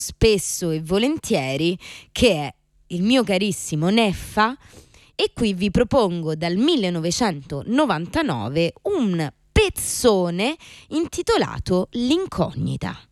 spesso e volentieri, che è il mio carissimo Neffa, e qui vi propongo dal 1999 un pezzone intitolato L'incognita.